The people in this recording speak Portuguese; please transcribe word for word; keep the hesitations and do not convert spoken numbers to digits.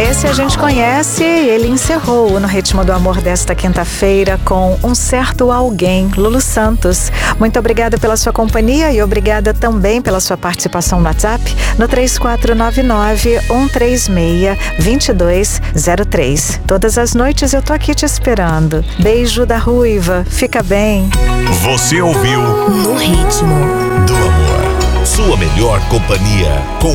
Esse a gente conhece, ele encerrou no Ritmo do Amor desta quinta-feira com Um Certo Alguém, Lulu Santos. Muito obrigada pela sua companhia e obrigada também pela sua participação no WhatsApp no três quatro nove nove, um três seis, dois dois zero três. Todas as noites eu tô aqui te esperando. Beijo da Ruiva, fica bem. Você ouviu No Ritmo do Amor, sua melhor companhia com